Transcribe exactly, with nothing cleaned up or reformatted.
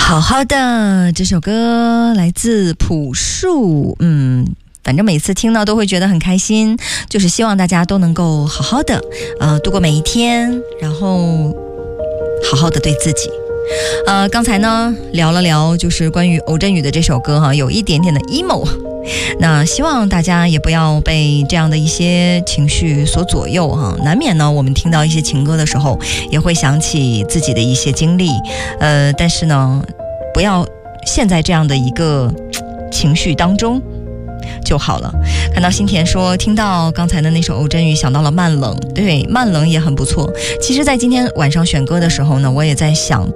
好好的，这首歌来自朴树，嗯。反正每次听到都会觉得很开心，就是希望大家都能够好好的呃度过每一天，然后好好的对自己。呃刚才呢聊了聊就是关于欧振宇的这首歌哈，有一点点的 emo， 那希望大家也不要被这样的一些情绪所左右哈，难免呢我们听到一些情歌的时候也会想起自己的一些经历，呃但是呢不要陷在这样的一个情绪当中就好了。看到新田说听到刚才的那首欧振宇想到了慢冷，对，慢冷也很不错。其实在今天晚上选歌的时候呢，我也在想